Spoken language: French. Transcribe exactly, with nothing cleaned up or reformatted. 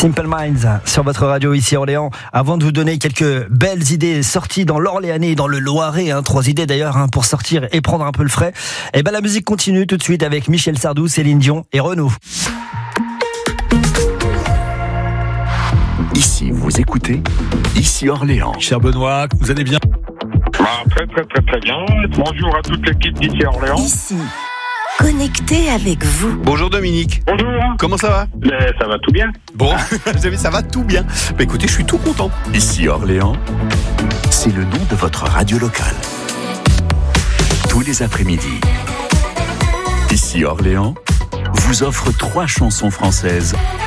Simple Minds sur votre radio ici à Orléans. Avant de vous donner quelques belles idées sorties dans l'Orléanais et dans le Loiret, hein, trois idées d'ailleurs hein, pour sortir et prendre un peu le frais. Et ben la musique continue tout de suite avec Michel Sardou, Céline Dion et Renaud. Ici, vous écoutez, ici Orléans. Cher Benoît, vous allez bien? Bah, très très très très bien. Bonjour à toute l'équipe d'ici à Orléans. Ici, connecté avec vous. Bonjour Dominique. Bonjour. Comment ça va? Mais ça va tout bien. Bon, vous avez, ça va tout bien. Bah écoutez, je suis tout content. Ici Orléans, c'est le nom de votre radio locale. Tous les après-midi, ici Orléans vous offre trois chansons françaises